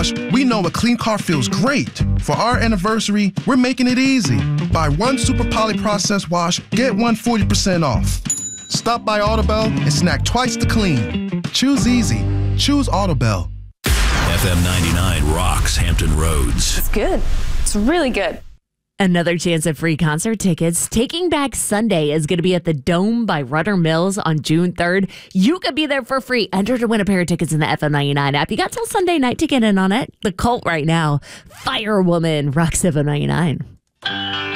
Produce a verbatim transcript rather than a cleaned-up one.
wash, we know a clean car feels great. For our anniversary, we're making it easy. Buy one Super Poly Process Wash, get one forty percent off. Stop by Autobell and snack twice the clean. Choose easy. Choose Autobell. F M ninety-nine rocks Hampton Roads. It's good. It's really good. Another chance at free concert tickets. Taking Back Sunday is going to be at the Dome by Rudder Mills on June third. You could be there for free. Enter to win a pair of tickets in the F M ninety-nine app. You got till Sunday night to get in on it. The Cult right now. Firewoman rocks F M ninety-nine.